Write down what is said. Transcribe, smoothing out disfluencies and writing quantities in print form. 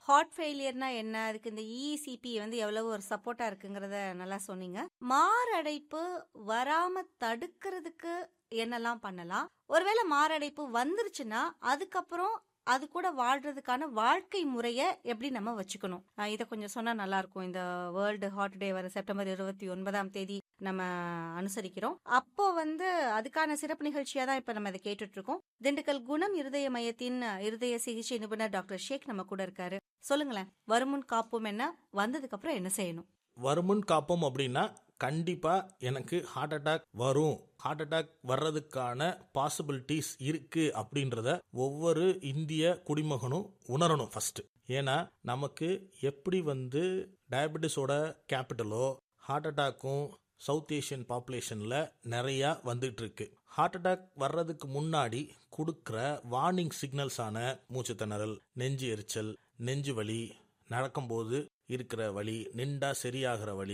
Heart ஃபெயிலியர்னா என்ன, அதுக்கு இந்த இசிபி வந்து எவ்வளவு ஒரு சப்போர்ட்டா இருக்குங்கிறத நல்லா சொன்னீங்க. மாரடைப்பு வராம தடுக்கிறதுக்கு என்னெல்லாம் பண்ணலாம்? ஒருவேளை மாரடைப்பு வந்துருச்சுன்னா அதுக்கப்புறம் அது கூட வாழ்றதுக்கான வாழ்க்கை முறைய எப்படி நம்ம வச்சுக்கணும்? இத கொஞ்சம் சொன்னா நல்லா இருக்கும். இந்த வேர்ல்டு ஹார்ட் டே வர செப்டம்பர் 29ஆம் தேதி நம்ம அனுசரிக்கிறோம். அப்போ வந்து அதுக்கான சிறப்பு நிகழ்ச்சியா தான் இப்ப நம்ம இதை கேட்டுட்டு இருக்கோம். திண்டுக்கல் குணம் இருதய மையத்தின் இருதய சிகிச்சை நிபுணர் டாக்டர் ஷேக் நம்ம கூட இருக்காரு. சொல்லுங்களேன், வருமுன் காப்போம் என்ன, வந்ததுக்கு அப்புறம் என்ன செய்யணும்? வருமுன் காப்போம் அப்படின்னா கண்டிப்பா எனக்கு ஹார்ட் அட்டாக் வரும், ஹார்ட் அட்டாக் வர்றதுக்கான பாசிபிலிட்டிஸ் இருக்கு அப்படின்றத ஒவ்வொரு இந்திய குடிமகனும் உணரணும் ஃபர்ஸ்ட். ஏன்னா நமக்கு எப்படி வந்து டயபெட்டிஸோட கேபிட்டலோ ஹார்ட் அட்டாக்கும் சவுத் ஏஷியன் பாப்புலேஷன்ல நிறைய வந்துட்டு இருக்கு. ஹார்ட் அட்டாக் வர்றதுக்கு முன்னாடி கொடுக்குற வார்னிங் சிக்னல்ஸான மூச்சு திணறல், நெஞ்சு எரிச்சல், நெஞ்சு வலி, நடக்கும்போது இருக்கிற வலி, நின்றா சரியாகிற வலி,